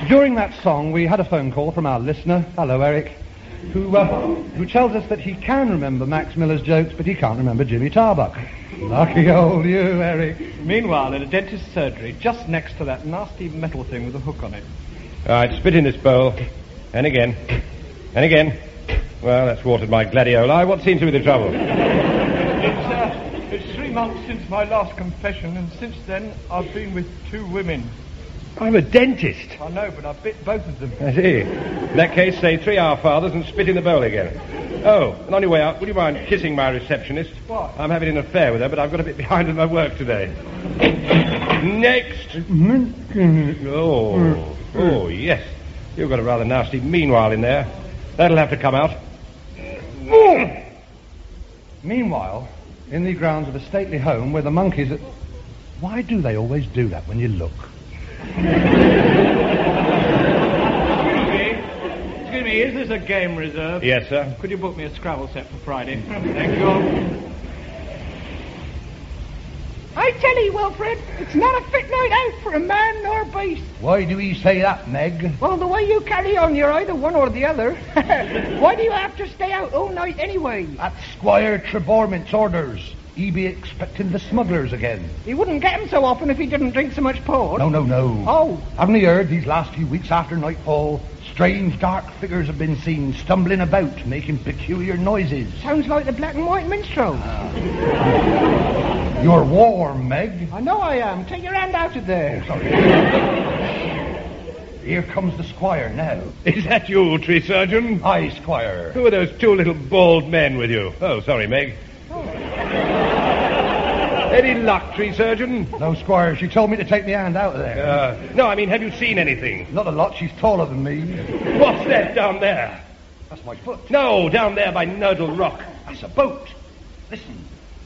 During that song, we had a phone call from our listener, hello Eric, who tells us that he can remember Max Miller's jokes, but he can't remember Jimmy Tarbuck. Lucky old you, Eric. Meanwhile, in a dentist's surgery, just next to that nasty metal thing with a hook on it. All right, spit in this bowl. And again. And again. Well, that's watered my gladioli. What seems to be the trouble? It's 3 months since my last confession, and since then I've been with 2 women. I'm a dentist. I know, but I bit both of them. I see. In that case, say 3 Our Fathers and spit in the bowl again. Oh, and on your way out, would you mind kissing my receptionist? What? I'm having an affair with her, but I've got a bit behind in my work today. Next. Oh, yes. You've got a rather nasty meanwhile in there. That'll have to come out. Meanwhile, in the grounds of a stately home where the monkeys are... Why do they always do that when you look? Excuse me, is this a game reserve? Yes, sir. Could you book me a Scrabble set for Friday? Thank you. I tell you, Wilfred, it's not a fit night out for a man nor beast. Why do he say that, Meg? Well, the way you carry on, you're either one or the other. Why do you have to stay out all night anyway? That's Squire Treborment's orders. He be expecting the smugglers again. He wouldn't get 'em so often if he didn't drink so much port. No. Oh. Haven't you heard these last few weeks after nightfall, strange dark figures have been seen stumbling about, making peculiar noises? Sounds like the black and white minstrel. You're warm, Meg. I know I am. Take your hand out of there. Oh, sorry. Here comes the squire now. Is that you, tree surgeon? Aye, Squire. Who are those 2 little bald men with you? Oh, sorry, Meg. Any luck, tree surgeon? No, Squire, she told me to take my hand out of there. No, I mean, have you seen anything? Not a lot, she's taller than me. What's that down there? That's my foot. No, down there by Nurdle Rock. That's a boat. Listen.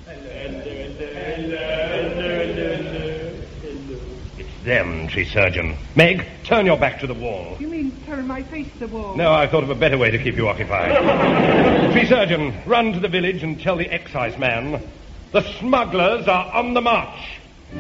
It's them, tree surgeon. Meg, turn your back to the wall. You mean turn my face to the wall? No, I thought of a better way to keep you occupied. Tree surgeon, run to the village and tell the excise man the smugglers are on the march.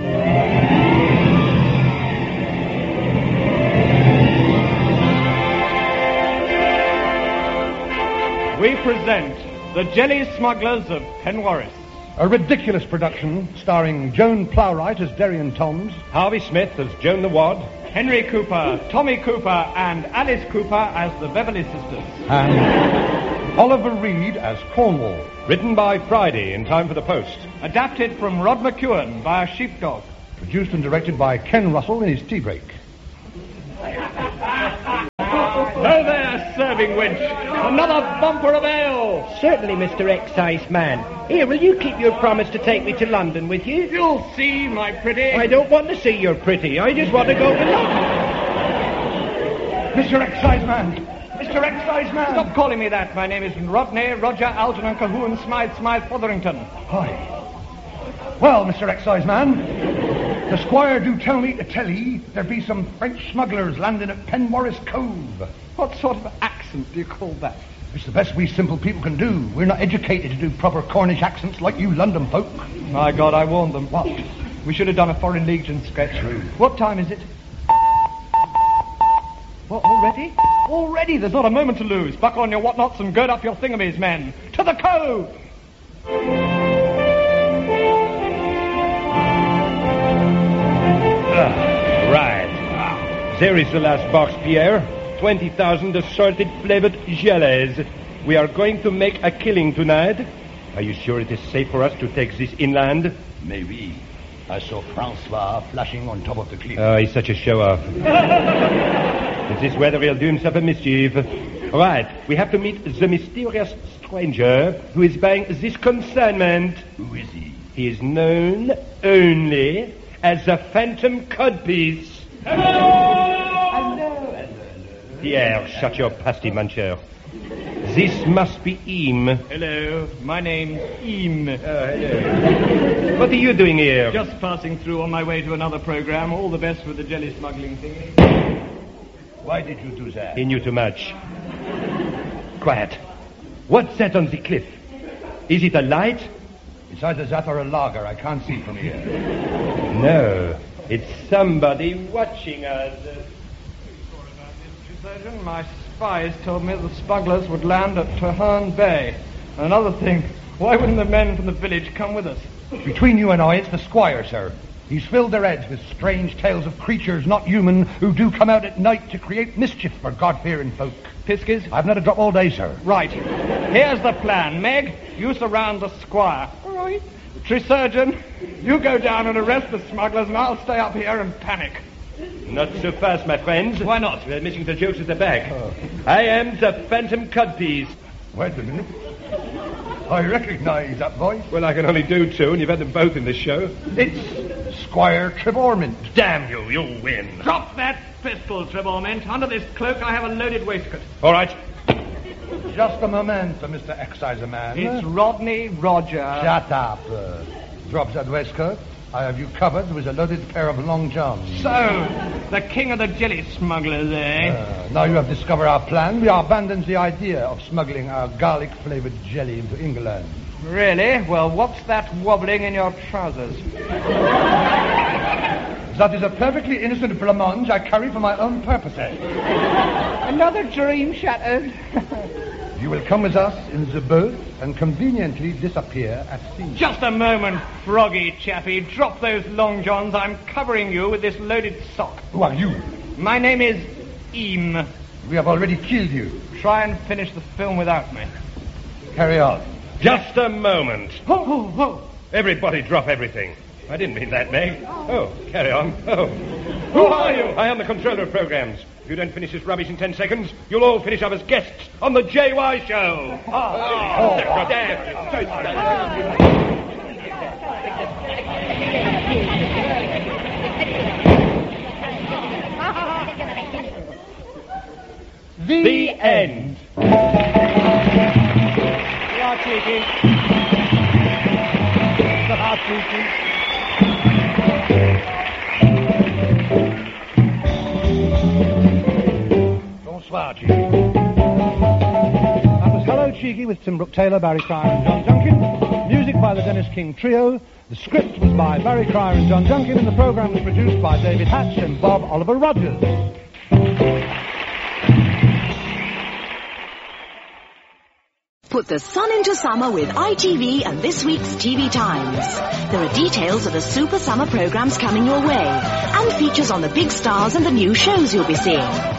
We present The Jelly Smugglers of Penwarris. A ridiculous production starring Joan Plowright as Derry Toms, Harvey Smith as Joan the Wad, Henry Cooper, Tommy Cooper, and Alice Cooper as the Beverly Sisters. and Oliver Reed as Cornwall. written by Friday in time for the post. Adapted from Rod McEwen via Sheepdog. Produced and directed by Ken Russell in his tea break. Ho there, serving wench. Another bumper of ale. Certainly, Mr. Excise Man. Here, will you keep your promise to take me to London with you? You'll see, my pretty. I don't want to see you're pretty. I just want to go to London. Mr. Excise Man! Mr. Excise Man! Stop calling me that. My name is Rodney, Roger, Algernon, Cahoon, Smythe, Fotherington. Hi. Well, Mr. Excise Man, the squire do tell me to tell ye there be some French smugglers landing at Penwarris Cove. What sort of accent do you call that? It's the best we simple people can do. We're not educated to do proper Cornish accents like you London folk. My God, I warned them. What? We should have done a Foreign Legion sketch. True. What time is it? What, already? Already? There's not a moment to lose. Buckle on your whatnots and gird up your thingamies, men. To the cove! Right. There is the last box, Pierre. 20,000 assorted flavored jellies. We are going to make a killing tonight. Are you sure it is safe for us to take this inland? Maybe. I saw Francois flashing on top of the cliff. Oh, he's such a show-off. Is this where the real do himself a mischief? Right, we have to meet the mysterious stranger who is buying this consignment. Who is he? He is known only as the Phantom Codpiece. Hello! Pierre, shut your pasty, muncher. This must be him. Hello, my name's Eam. Hello. What are you doing here? Just passing through on my way to another program. All the best with the jelly smuggling thing. Why did you do that? He knew too much. Quiet. What's that on the cliff? Is it a light? It's either that or a lager. I can't see from here. No, it's somebody watching us. Surgeon, my spies told me the smugglers would land at Tehran Bay. And another thing, why wouldn't the men from the village come with us? Between you and I, it's the squire, sir. He's filled their heads with strange tales of creatures not human who do come out at night to create mischief for God-fearing folk. Piskies? I've not a drop all day, sir. Right. Here's the plan. Meg, you surround the squire. All right. Surgeon, you go down and arrest the smugglers, and I'll stay up here and panic. Not so fast, my friends. Why not? We're missing the jokes at the back. I am the Phantom Codpiece. Wait a minute. I recognize that voice. Well, I can only do two, and you've had them both in the show. It's Squire Trevormint. Damn you, you'll win. Drop that pistol, Trevormint. Under this cloak, I have a loaded waistcoat. All right. Just a moment, Mr. Exciser Man. It's Rodney Roger. Shut up. Drop that waistcoat. I have you covered with a loaded pair of long johns. So, the king of the jelly smugglers, eh? Now you have discovered our plan. We abandon the idea of smuggling our garlic-flavored jelly into England. Really? Well, what's that wobbling in your trousers? That is a perfectly innocent blancmange I carry for my own purposes. Another dream shattered. You will come with us in the boat and conveniently disappear at sea. Just a moment, froggy chappie. Drop those long johns. I'm covering you with this loaded sock. Who are you? My name is Eam. We have already killed you. Try and finish the film without me. Carry on. Just a moment. Ho, ho, ho. Everybody drop everything. I didn't mean that, Meg. Oh, carry on. Oh. Who are you? I am the controller of programs. If you don't finish this rubbish in 10 seconds, you'll all finish up as guests on the JY show. The end. You are cheeky. The heart cheeky. Bonsoir, Cheeky. That was Hello, Cheeky with Tim Brooke Taylor, Barry Cryer and John Duncan. Music by the Dennis King Trio. The script was by Barry Cryer and John Duncan, and the program was produced by David Hatch and Bob Oliver Rogers. Put the sun into summer with ITV and this week's TV Times. There are details of the super summer programs coming your way and features on the big stars and the new shows you'll be seeing.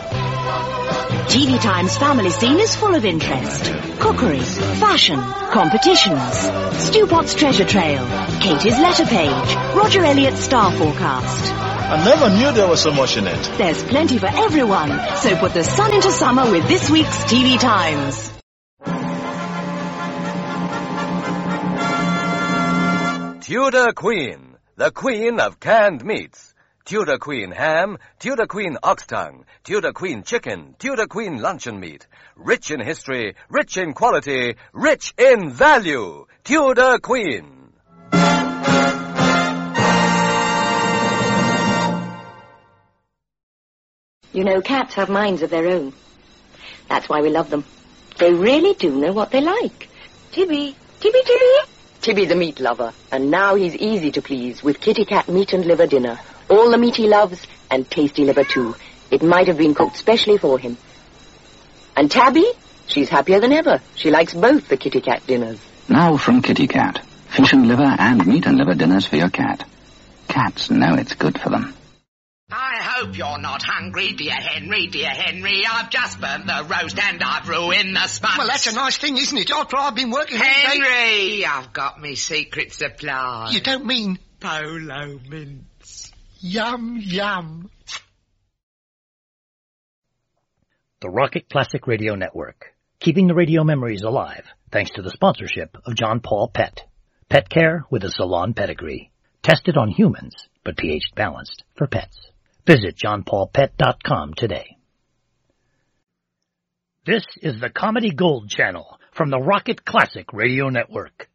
TV Times family scene is full of interest. Cookery, fashion, competitions, Stu Potts treasure trail, Katie's letter page, Roger Elliott's star forecast. I never knew there was so much in it. There's plenty for everyone, so put the sun into summer with this week's TV Times. Tudor Queen, the queen of canned meats. Tudor Queen ham, Tudor Queen ox tongue, Tudor Queen chicken, Tudor Queen luncheon meat. Rich in history, rich in quality, rich in value. Tudor Queen. You know, cats have minds of their own. That's why we love them. They really do know what they like. Tibby. Tibby's a meat lover, and now he's easy to please with Kitty Cat meat and liver dinner. All the meat he loves, and tasty liver too. It might have been cooked specially for him. And Tabby? She's happier than ever. She likes both the Kitty Cat dinners. Now from Kitty Cat. Fish and liver and meat and liver dinners for your cat. Cats know it's good for them. I hope you're not hungry, dear Henry, dear Henry. I've just burnt the roast and I've ruined the sponge. Well, that's a nice thing, isn't it? After I've been working... Henry, I've got me secret supply. You don't mean... Polo mints. Yum, yum. The Rocket Classic Radio Network. Keeping the radio memories alive, thanks to the sponsorship of John Paul Pet. Pet care with a salon pedigree. Tested on humans, but pH balanced for pets. Visit johnpaulpet.com today. This is the Comedy Gold Channel from the Rocket Classic Radio Network.